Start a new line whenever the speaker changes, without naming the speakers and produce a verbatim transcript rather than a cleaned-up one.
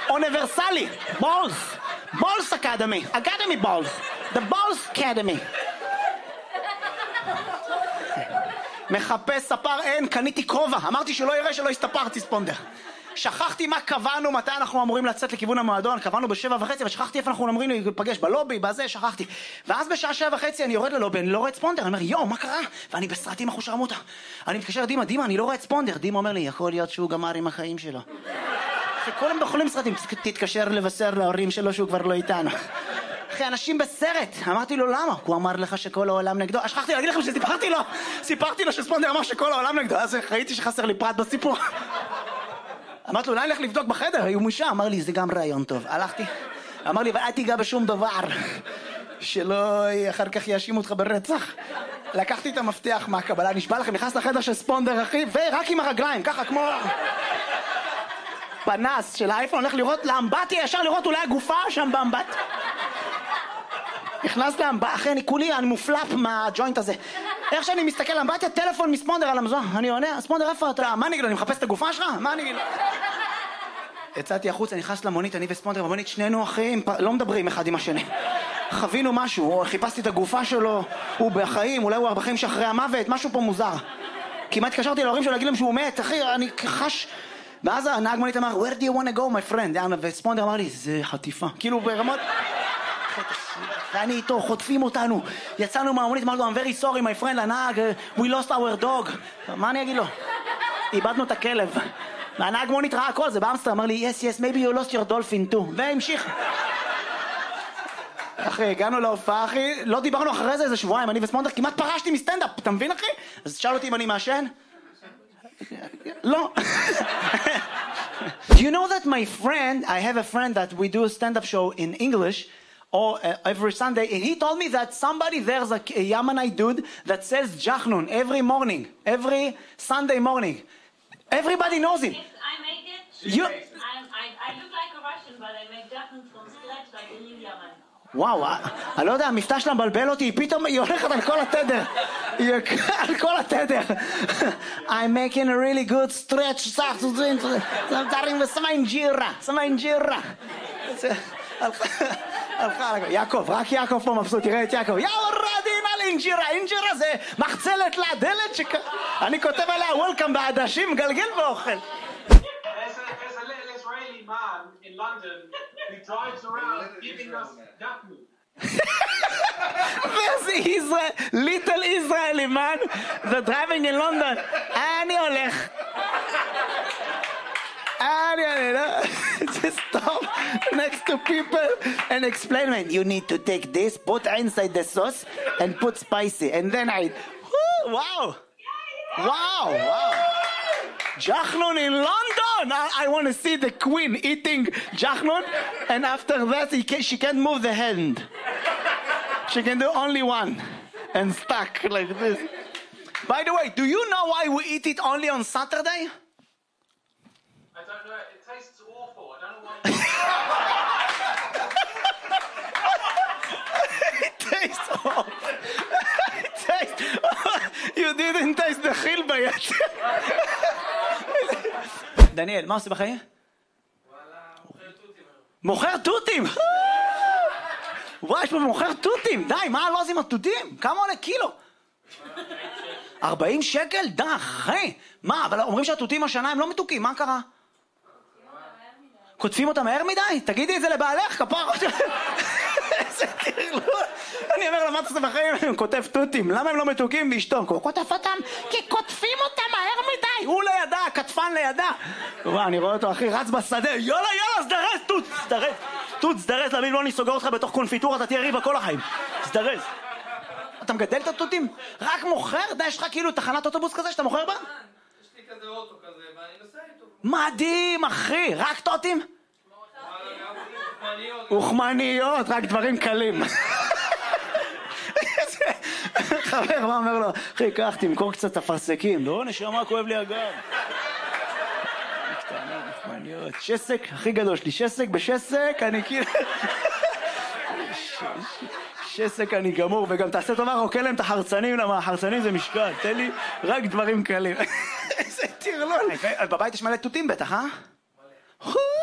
אוניברסלי. בולס. בולס אקדמי. אקדמי בולס. The בולס אקדמי. מחפש ספר אין, קניתי כובע. אמרתי שלא יראה שלא הסתפרתי ספונדר. שכחתי מה קבענו, מתי אנחנו אמורים לצאת לכיוון המועדון, קבענו בשבע וחצי, ושכחתי איפה אנחנו אמורים להיפגש בלובי, בזה, שכחתי. ואז בשעה שבע וחצי אני יורד ללובי, אני לא רואה את ספונדר, אני אומר, יואו, מה קרה? ואני בסרטים אחושרמוטה. אני מתקשר לדימה, דימה, אני לא רואה את ספונדר. דימה אומר לי, יכול להיות שהוא גמר עם החיים שלו. כולם בחולים סרטים, תתקשר לבשר להורים שלו שהוא כבר לא איתנו. אחי, אנשים בסרט. אמרתי לו, למה? הוא אמר לך שכל העולם נגדו. שכחתי להגיד לכם שסיפרתי לו, סיפרתי לו שספונדר אמר שכל העולם נגדו. אז ראיתי שחסר לי פרט בסיפור. אמרתי לו, אולי נלך לבדוק בחדר, היו מושה. אמר לי, זה גם רעיון טוב. הלכתי, אמר לי, ואל תיגע בשום דבר, שלא אחר כך יאשימו אותך ברצח. לקחתי את המפתח מהקבלה, נשבע לכם, נכנס לחדר של ספונדר, אחי, ורק עם הרגליים, ככה כמו פנס של האייפון, הולך לראות לאמבטיה, ישר לראות אולי הגופה שם באמבט. נכנס לאמבטיה, אחי, אני כולי, אני מופלפ מהג'וינט הזה. איך שאני מסתכל לאמבטיה, טלפון מספונדר על המזון. אני עונה, ספונדר, איפה אתה? מה נגיד לו, אני מחפש את הגופה שלך? מה נגיד לו? יצאתי החוץ, אני נכנס למונית, אני וספונדר, במונית שנינו אחים, לא מדברים אחד עם השני. חווינו משהו, חיפשתי את הגופה שלו, הוא בחיים, אולי הוא בחיים שאחרי המוות, משהו פה מוזר. כמעט התקשרתי להורים שלו להגיד להם שהוא מת, אחי, אני חש... ואז הנהג מונית אמר, where do you want to go, my friend? וספונדר אמר לי, זה חטיפה. כאילו ברמות... ואני איתו, חוטפים אותנו. יצאנו מהמונית, אמרנו, I'm very sorry, my friend, לנהג, we lost our dog. מה אני אגיד לו? איבדנו את הכלב. והנהג מונית ראה הכל, זה באמסטר, אמר לי, yes, yes, maybe you lost your dolphin too. והמשיך. אחי, הגענו להופעה, אחי, לא דיברנו אחרי זה איזה שבועיים, אני וספונדר, כמעט פרשתי מסטנדאפ, אתה מבין, אחי? אז שאל אותי אם אני מעשן? לא. Do you know that my friend, I have a friend that we do a stand-up show in English, or uh, every Sunday, and he told me that somebody there's a, a Yemenite dude that sells jachnun every morning, every Sunday morning. Everybody knows him.
Yes, I make it.
You...
I, I, I look like a Russian, but I make jachnun from scratch like a real Yemen.
וואו, אני לא יודע, המבטא שלה מבלבל אותי, פתאום היא הולכת על כל התדר. היא על כל התדר. I'm making a really good stretch, דברים ושמה אינג'ירה, שמה אינג'ירה. הלכה, יעקב, רק יעקב פה מבסוט, תראה את יעקב. יאו רדין על אינג'ירה, אינג'ירה זה מחצלת לדלת שכ... אני כותב עליה וולקאם בעדשים, גלגל ואוכל.
Man in London who drives around giving us jachnun.
There's Israel, little Israeli man that's driving in London. אני הולך. אני הולך. Just stop next to people and explain, man, you need to take this, put inside the sauce and put spicy. And then I, wow. Wow, wow. Jachnun in London! I, I want to see the queen eating jachnun, and after that he can, she can't move the hand. She can do only one, and stuck like this. By the way, do you know why we eat it only on Saturday?
I don't know, it tastes awful. I don't know why.
It tastes awful. It tastes... You didn't taste the chilba yet. דניאל, מה עושה בחיים?
וואלה, מוכר תותים.
מוכר תותים! וואי, יש פה מוכר תותים! די, מה לא עושים התותים? כמה עולה קילו? ארבעים שקל? די, אחי! מה, אבל אומרים שהתותים השנה הם לא מתוקים, מה קרה? כותבים אותם מהר מדי? תגידי את זה לבעלך, כפר! איזה תרלול! אני אומר לה, מה אתה עושה בחיים? הוא כותב תותים, למה הם לא מתוקים באשתו? הוא כותב אותם כי כותבים אותם מהר מדי! הוא לידה, כתפן לידה! וואו, אני רואה אותו, אחי, רץ בשדה, יאללה, יאללה, סדרס, תות, סדרס! תות, סדרס, להבין, לא אני סוגר אותך בתוך קונפיטורה, אתה תהיה ריבה כל החיים. סדרס. אתה מגדל את התותים? רק מוכר? די, יש לך כאילו תחנת אוטובוס כזה שאתה מוכר בה?
יש לי כזה אוטו כזה, ואני נוסע איתו.
מדהים, אחי! רק תותים? אוכמניות, רק דברים קלים. חבר, מה אומר לו? אחי, קח, תמכור קצת אפרסקים. לא, נשמה, כואב לי הגב. קטנה, אוכמניות. שסק, הכי גדול שלי. שסק בשסק, אני כאילו... שסק אני גמור, וגם תעשה טובה, רוקל להם את החרצנים, למה החרצנים זה משקל. תן לי רק דברים קלים. איזה תרלול. בבית יש מלא תותים בטח, אה?